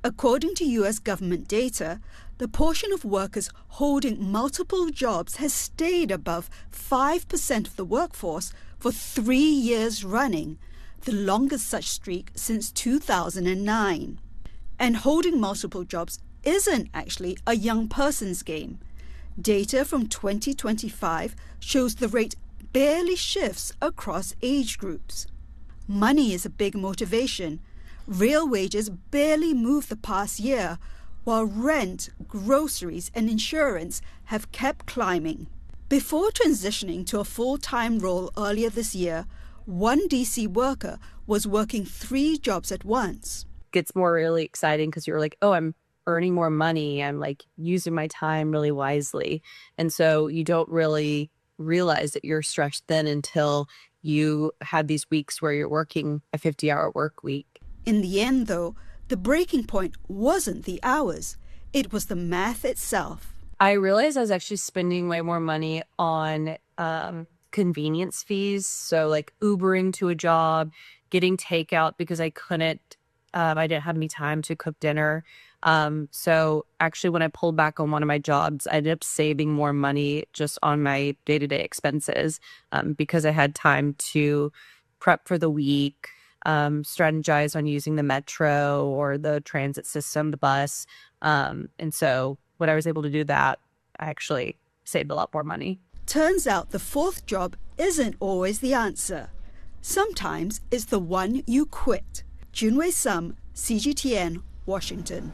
According to US government data, the portion of workers holding multiple jobs has stayed above 5% of the workforce for 3 years running, the longest such streak since 2009. And holding multiple jobs isn't actually a young person's game. Data from 2025 shows the rate barely shifts across age groups. Money is a big motivation. Real wages barely moved the past year, while rent, groceries, and insurance have kept climbing. Before transitioning to a full-time role earlier this year, one DC worker was working 3 jobs at once. Gets more really exciting because you're like, oh, I'm earning more money. I'm like using my time really wisely. And so you don't really realize that you're stressed then until you have these weeks where you're working a 50-hour work week. In the end, though, the breaking point wasn't the hours. It was the math itself. I realized I was actually spending way more money on convenience fees. So like Ubering to a job, getting takeout because I didn't have any time to cook dinner. So actually when I pulled back on one of my jobs, I ended up saving more money just on my day-to-day expenses because I had time to prep for the week, strategize on using the metro or the transit system, the bus. And so when I was able to do that, I actually saved a lot more money. Turns out the 4th job isn't always the answer. Sometimes it's the one you quit. Junwei Sum, CGTN, Washington.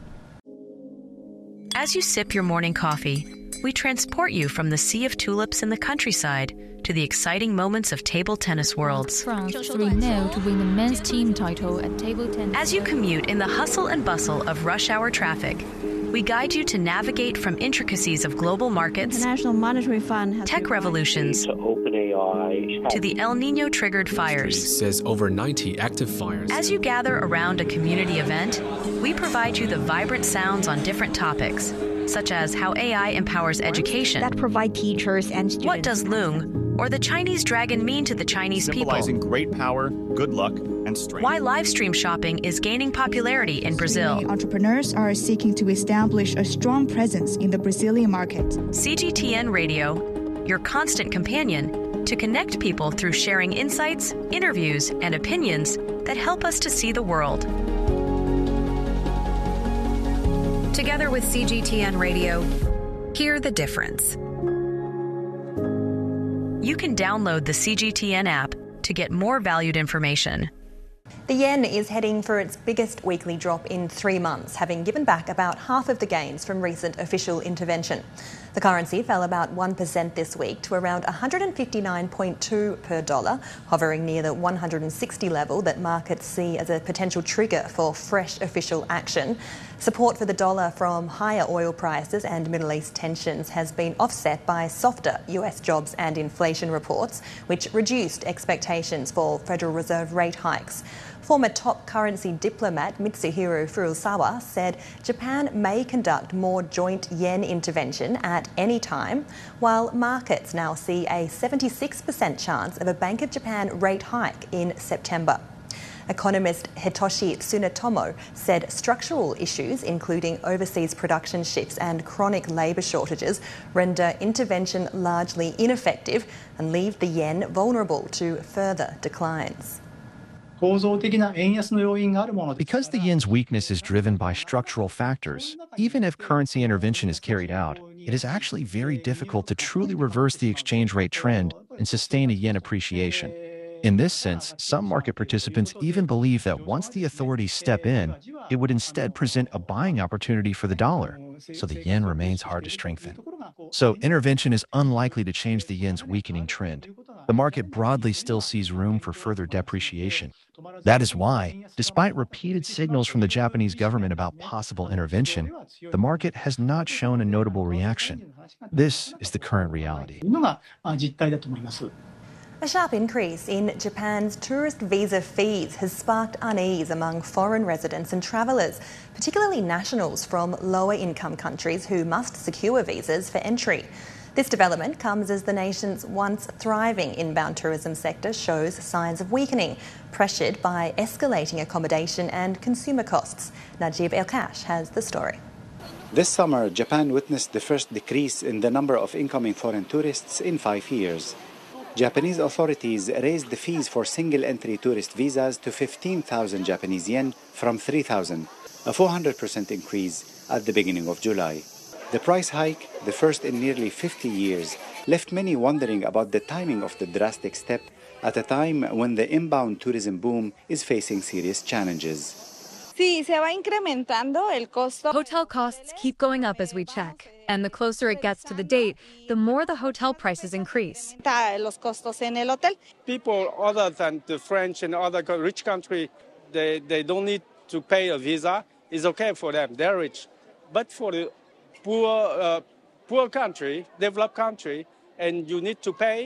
As you sip your morning coffee, we transport you from the sea of tulips in the countryside to the exciting moments of table tennis worlds. France 3-0 to win the men's team title at table tennis. As you commute in the hustle and bustle of rush hour traffic, we guide you to navigate from intricacies of global markets, International Monetary Fund has tech revolutions, to OpenAI, to the El Nino-triggered fires. Says over 90 active fires. As you gather around a community event, we provide you the vibrant sounds on different topics, such as how AI empowers education, that provide teachers and students. What does Loong or the Chinese dragon mean to the Chinese people? Symbolizing great power, good luck, and strength. Why live stream shopping is gaining popularity in Brazil. Entrepreneurs are seeking to establish a strong presence in the Brazilian market. CGTN Radio, your constant companion to connect people through sharing insights, interviews, and opinions that help us to see the world. Together with CGTN Radio, hear the difference. You can download the CGTN app to get more valued information. The yen is heading for its biggest weekly drop in 3 months, having given back about half of the gains from recent official intervention. The currency fell about 1% this week to around 159.2 per dollar, hovering near the 160 level that markets see as a potential trigger for fresh official action. Support for the dollar from higher oil prices and Middle East tensions has been offset by softer US jobs and inflation reports, which reduced expectations for Federal Reserve rate hikes. Former top currency diplomat Mitsuhiro Furusawa said Japan may conduct more joint yen intervention at any time, while markets now see a 76% chance of a Bank of Japan rate hike in September. Economist Hitoshi Tsunetomo said structural issues, including overseas production shifts and chronic labour shortages, render intervention largely ineffective and leave the yen vulnerable to further declines. Because the yen's weakness is driven by structural factors, even if currency intervention is carried out, it is actually very difficult to truly reverse the exchange rate trend and sustain a yen appreciation. In this sense, some market participants even believe that once the authorities step in, it would instead present a buying opportunity for the dollar, so the yen remains hard to strengthen. So intervention is unlikely to change the yen's weakening trend. The market broadly still sees room for further depreciation. That is why, despite repeated signals from the Japanese government about possible intervention, the market has not shown a notable reaction. This is the current reality. A sharp increase in Japan's tourist visa fees has sparked unease among foreign residents and travellers, particularly nationals from lower income countries who must secure visas for entry. This development comes as the nation's once thriving inbound tourism sector shows signs of weakening, pressured by escalating accommodation and consumer costs. Najib El-Kash has the story. This summer, Japan witnessed the first decrease in the number of incoming foreign tourists in 5 years. Japanese authorities raised the fees for single-entry tourist visas to 15,000 Japanese yen from 3,000, a 400% increase at the beginning of July. The price hike, the first in nearly 50 years, left many wondering about the timing of the drastic step at a time when the inbound tourism boom is facing serious challenges. Hotel costs keep going up as we check, and the closer it gets to the date, the more the hotel prices increase. People other than the French and other rich countries, they don't need to pay a visa. It's okay for them, they're rich. But for the poor country, developed country, and you need to pay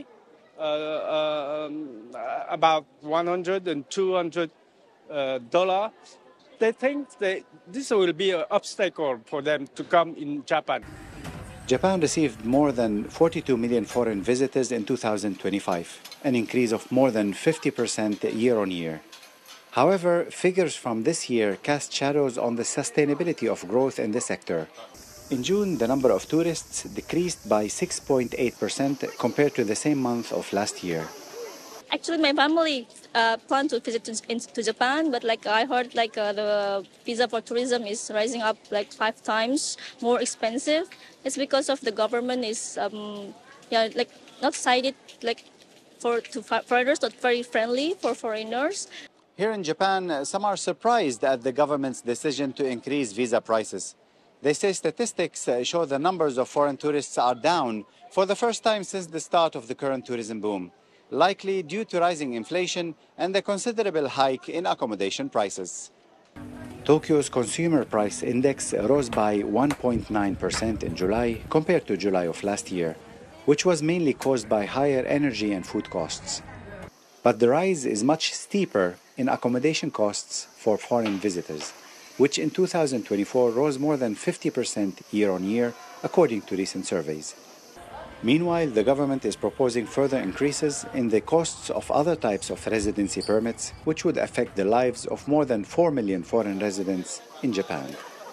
about $100 and $200. They think this will be an obstacle for them to come in Japan. Japan received more than 42 million foreign visitors in 2025, an increase of more than 50% year on year. However, figures from this year cast shadows on the sustainability of growth in the sector. In June, the number of tourists decreased by 6.8% compared to the same month of last year. Actually, my family planned to visit to Japan, but I heard the visa for tourism is rising up 5 times more expensive. It's because of the government is not cited for foreigners, not very friendly for foreigners. Here in Japan, some are surprised at the government's decision to increase visa prices. They say statistics show the numbers of foreign tourists are down for the first time since the start of the current tourism boom, likely due to rising inflation and the considerable hike in accommodation prices. Tokyo's consumer price index rose by 1.9% in July compared to July of last year, which was mainly caused by higher energy and food costs. But the rise is much steeper in accommodation costs for foreign visitors, which in 2024 rose more than 50% year on year, according to recent surveys. Meanwhile, the government is proposing further increases in the costs of other types of residency permits, which would affect the lives of more than 4 million foreign residents in Japan.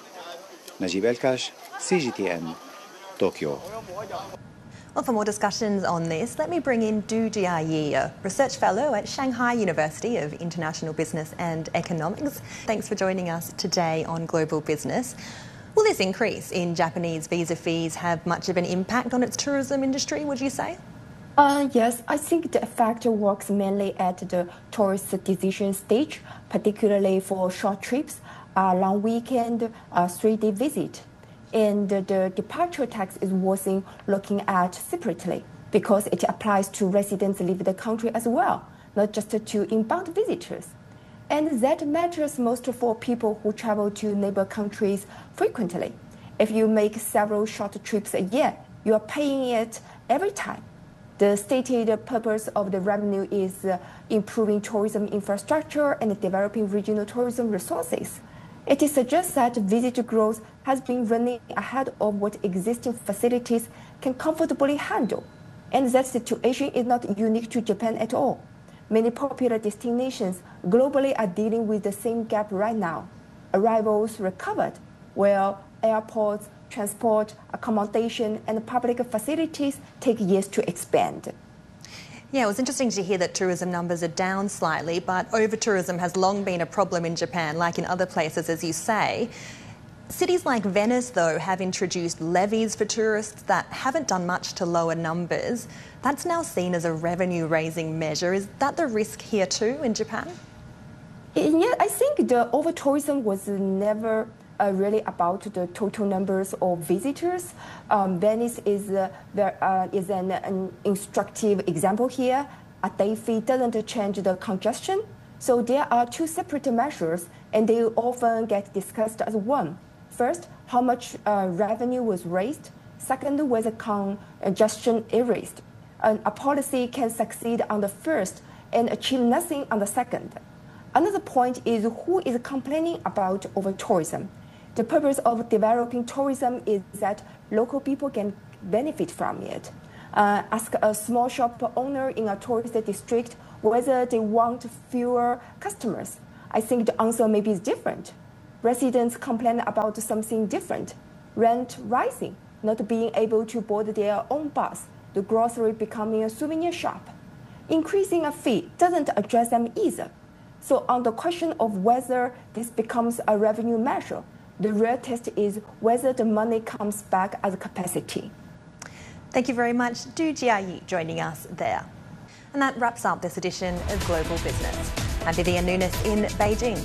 Najib El-Kash, CGTN, Tokyo. Well, for more discussions on this, let me bring in Du Jiayi, a research fellow at Shanghai University of International Business and Economics. Thanks for joining us today on Global Business. Will this increase in Japanese visa fees have much of an impact on its tourism industry, would you say? Yes, I think the effect works mainly at the tourist decision stage, particularly for short trips, long weekend, 3-day visit. And the departure tax is worth looking at separately because it applies to residents leaving the country as well, not just to inbound visitors. And that matters most for people who travel to neighbor countries frequently. If you make several short trips a year, you are paying it every time. The stated purpose of the revenue is improving tourism infrastructure and developing regional tourism resources. It suggests that visitor growth has been running ahead of what existing facilities can comfortably handle. And that situation is not unique to Japan at all. Many popular destinations globally are dealing with the same gap right now. Arrivals recovered, while airports, transport, accommodation, and public facilities take years to expand. Yeah, it was interesting to hear that tourism numbers are down slightly, but over-tourism has long been a problem in Japan, like in other places, as you say. Cities like Venice, though, have introduced levies for tourists that haven't done much to lower numbers. That's now seen as a revenue-raising measure. Is that the risk here too in Japan? Yeah, I think the over-tourism was never really about the total numbers of visitors. Venice is an instructive example here. A day fee doesn't change the congestion. So there are two separate measures, and they often get discussed as one. First, how much revenue was raised. Second, whether congestion erased. A policy can succeed on the first and achieve nothing on the second. Another point is who is complaining about over-tourism. The purpose of developing tourism is that local people can benefit from it. Ask a small shop owner in a tourist district whether they want fewer customers. I think the answer maybe is different. Residents complain about something different. Rent rising, not being able to board their own bus, the grocery becoming a souvenir shop. Increasing a fee doesn't address them either. So on the question of whether this becomes a revenue measure, the real test is whether the money comes back as capacity. Thank you very much, Du Jiayi, joining us there. And that wraps up this edition of Global Business. I'm Vivian Nunes in Beijing.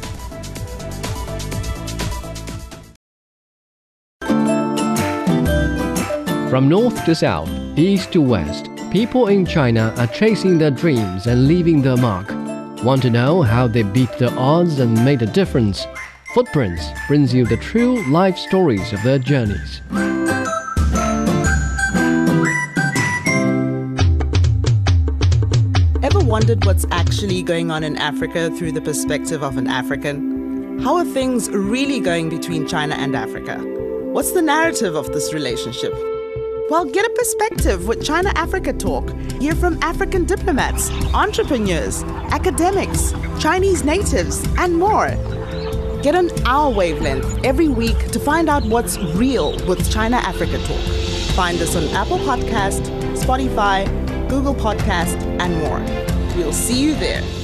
From north to south, east to west, people in China are chasing their dreams and leaving their mark. Want to know how they beat the odds and made a difference? Footprints brings you the true life stories of their journeys. Ever wondered what's actually going on in Africa through the perspective of an African? How are things really going between China and Africa? What's the narrative of this relationship? Well, get a perspective with China Africa Talk. Hear from African diplomats, entrepreneurs, academics, Chinese natives, and more. Get on our wavelength every week to find out what's real with China Africa Talk. Find us on Apple Podcast, Spotify, Google Podcast, and more. We'll see you there.